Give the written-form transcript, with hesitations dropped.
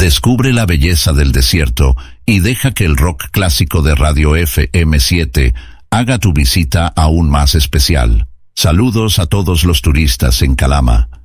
Descubre la belleza del desierto y deja que el rock clásico de Radio FM7 haga tu visita aún más especial. Saludos a todos los turistas en Calama.